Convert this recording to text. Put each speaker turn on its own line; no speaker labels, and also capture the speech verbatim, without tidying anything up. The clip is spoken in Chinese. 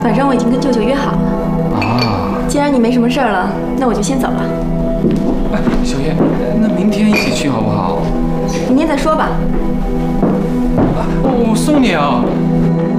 晚上我已经跟舅舅约好了。
啊，
既然你没什么事儿了，那我就先走了。
哎，小叶，那明天一起去好不好？
明天再说吧。
啊，我送你啊。